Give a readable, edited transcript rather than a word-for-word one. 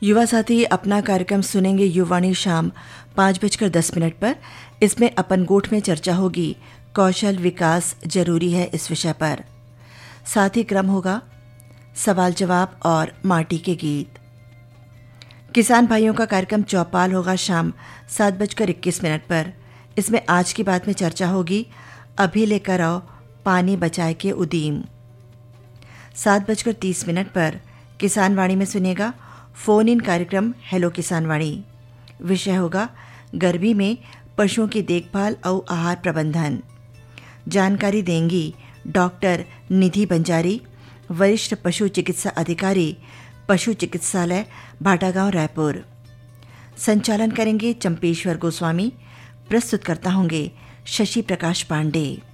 युवा साथी अपना कार्यक्रम सुनेंगे युवाणी शाम 5:10 पर। इसमें अपन गोठ में चर्चा होगी, कौशल विकास जरूरी है इस विषय पर। साथ ही क्रम होगा सवाल जवाब और माटी के गीत। किसान भाइयों का कार्यक्रम चौपाल होगा शाम 7:21 पर। इसमें आज की बात में चर्चा होगी, अभी लेकर आओ पानी बचाए के उदीम। 7:30 पर किसान वाणी में सुनेगा फोन इन कार्यक्रम हेलो किसान वाणी। विषय होगा गर्मी में पशुओं की देखभाल और आहार प्रबंधन। जानकारी देंगी डॉक्टर निधि बंजारी, वरिष्ठ पशु चिकित्सा अधिकारी, पशु चिकित्सालय भाटागांव रायपुर। संचालन करेंगे चंपेश्वर गोस्वामी। प्रस्तुत करता होंगे शशि प्रकाश पांडे।